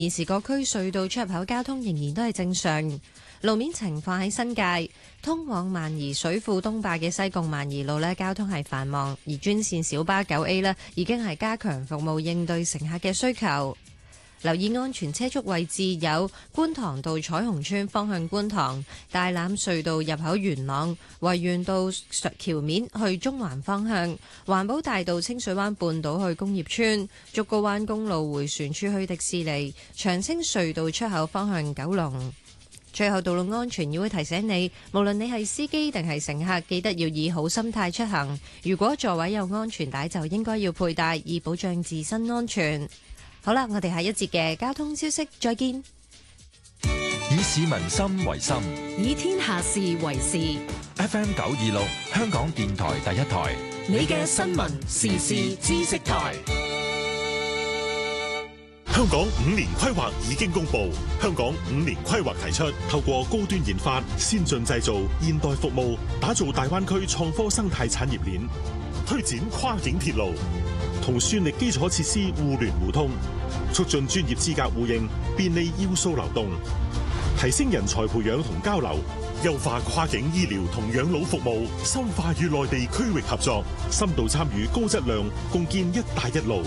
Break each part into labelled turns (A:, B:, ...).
A: 現時各區隧道出入口交通仍然都係正常。路面情況喺新界，通往萬宜水庫東壩嘅西貢萬宜路呢，交通係繁忙，而專線小巴 9A 呢已經係加強服務應對乘客嘅需求。留意安全車速位置有觀塘道彩虹村方向觀塘、大欖隧道入口元朗、維園道橋面去中環方向、環保大道清水灣半島去工業村、竹篙灣公路迴旋處去迪士尼、長青隧道出口方向九龍。最後，道路安全議會提醒你，無論你係司機定係乘客，記得要以好心態出行。如果座位有安全帶，就應該要佩戴，以保障自身安全。好啦，我哋下一節嘅交通消息再見。
B: 以市民心為心，
C: 以天下事為事。
B: FM 926，香港電台第一台，
C: 你嘅新聞時事知識台。
D: 香港5年規劃已經公布，香港5年規劃提出，透過高端研發、先進製造、現代服務，打造大灣區創科生態產業鏈，推展跨境鐵路，同算力基礎設施互聯互通，促進專業資格互認，便利要素流動，提升人才培養同交流，優化跨境醫療同養老服務，深化與內地區域合作，深度參與高質量，共建一帶一路。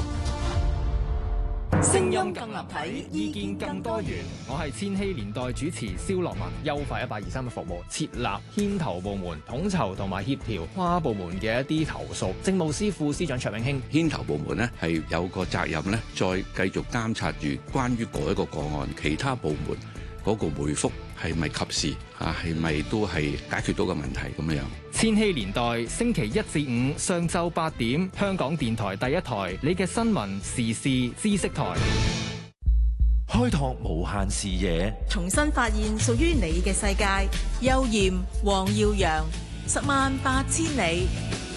E: 聲音更立體，意見更多元。我係千禧年代主持蕭樂文。優化1823嘅服務，設立牽頭部門，統籌同埋協調跨部門嘅一啲投訴。政務司副司長卓永興，
F: 牽頭部門呢係有個責任呢，再繼續監察住關於嗰一個個案，其他部門嗰個回覆係咪及時啊？係咪都係解決到個問題咁樣？
E: 千禧年代星期1至5上晝8點，香港電台第一台，你嘅新聞時事知識台，
B: 開拓無限視野，
G: 重新發現屬於你嘅世界。邱艷、黃耀揚，108000里。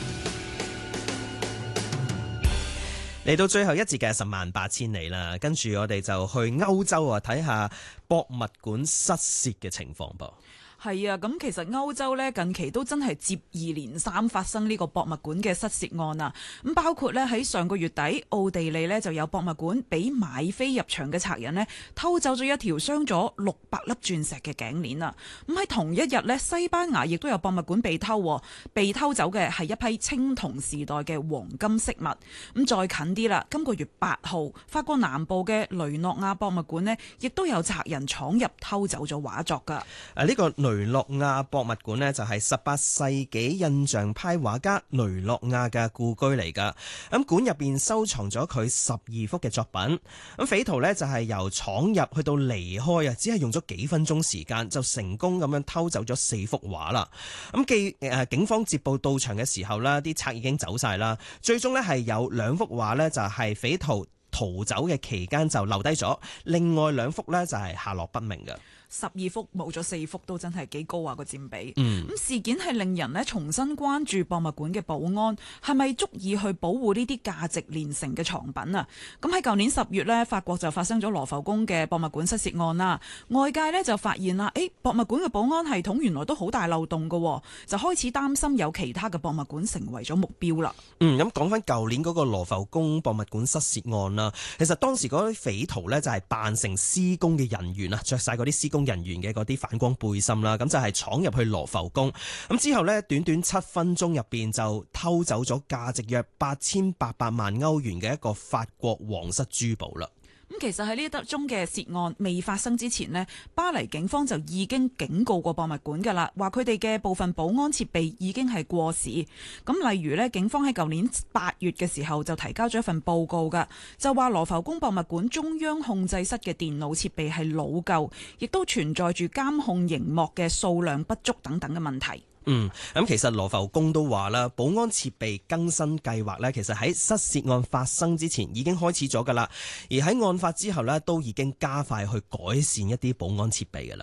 H: 嚟到最後一節嘅108000里啦，跟住我哋就去歐洲啊，睇下博物館失竊嘅情況噃。
I: 係啊，咁其實歐洲呢近期都真係接二連三發生呢個博物館嘅失竊案啊！咁包括呢喺上個月底，奧地利呢就有博物館俾買飛入場嘅賊人呢偷走咗一條傷咗600粒鑽石嘅頸鏈啊！咁喺同一日呢，西班牙亦都有博物館被偷，被偷走嘅係一批青銅時代嘅黃金飾物。咁再近啲啦，今個月8號，法國南部嘅雷諾亞博物館呢亦都有賊人闖入偷走咗畫作㗎。
H: 呢個雷諾亞博物館呢，就係18世紀印象派畫家雷諾亞嘅故居嚟噶。咁館入邊收藏咗佢12幅嘅作品。咁匪徒呢，就係由闖入去到離開啊，只係用咗幾分鐘時間就成功咁樣偷走咗4幅畫啦。咁警方接報到場嘅時候啦，啲賊已經走晒啦。最終呢，係有2幅畫呢，就係匪徒逃走嘅期間就留低咗，另外2幅呢，就係下落不明嘅。
I: 12幅冇咗4幅都真係幾高啊個佔比。咁事件係令人重新關注博物館嘅保安係咪足以去保護呢啲價值連城嘅藏品啊？咁喺舊年10月呢，法國就發生咗羅浮宮嘅博物館失竊案啦。外界呢就發現啦，博物館嘅保安系統原來都好大漏洞㗎，就開始擔心有其他嘅博物館成為咗目標啦。
H: 咁講翻舊年嗰個羅浮宮博物館失竊案啦，其實當時嗰啲匪徒呢，就係扮成施工嘅人員啊，着晒嗰啲施工人員嘅嗰啲反光背心啦，咁就係闖入去羅浮宮，咁之後呢，短短7分鐘入邊就偷走咗價值約8800萬歐元嘅一個法國皇室珠寶啦。
I: 咁其實喺呢一宗嘅竊案未發生之前呢，巴黎警方就已經警告過博物館㗎啦，話佢哋嘅部分保安設備已經係過時。咁例如呢，警方喺舊年8月嘅時候就提交咗一份報告㗎，就話羅浮宮博物館中央控制室嘅電腦設備係老舊，亦都存在住監控熒幕嘅數量不足等等嘅問題。
H: 咁其實羅浮宮都話啦，保安設備更新計劃呢，其實喺失竊案發生之前已經開始咗噶啦，而喺案發之後呢，都已經加快去改善一啲保安設備噶啦。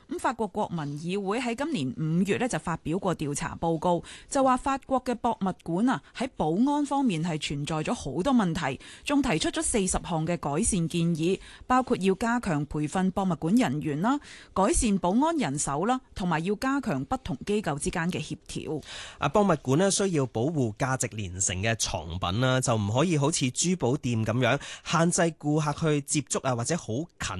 I: 咁法國國民議會喺今年5月呢就發表過調查報告，就話法國嘅博物館啊喺保安方面係存在咗好多問題，仲提出咗40項嘅改善建議，包括要加強培訓博物館人員啦，改善保安人手啦，同埋要加強不同機構之間嘅協調。
H: 博物館呢需要保護價值連城嘅藏品啦，就唔可以好似珠寶店咁樣限制顧客去接觸啊，或者好近